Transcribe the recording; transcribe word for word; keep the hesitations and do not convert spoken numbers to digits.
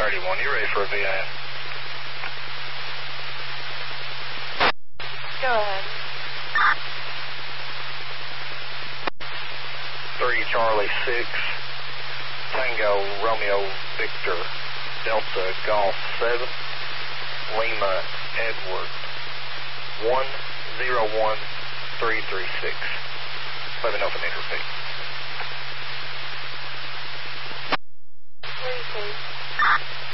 thirty-one, you ready for a V I N? Go ahead. three Charlie six, Tango Romeo Victor Delta Golf seven, Lima Edward one zero one three three six. Let me know if I need to repeat. Three, please.